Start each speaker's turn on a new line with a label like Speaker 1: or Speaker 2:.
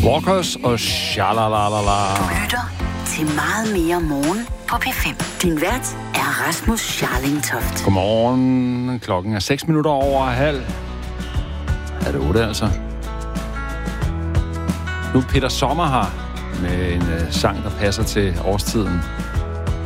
Speaker 1: Walkers og Shalalalala.
Speaker 2: Du lytter til Meget mere morgen på P5. Din vært er Rasmus Scharling-Toft.
Speaker 1: Godmorgen. Klokken er 6 minutter over halv. Er det 8 altså? Nu er Peter Sommer her med en sang, der passer til årstiden.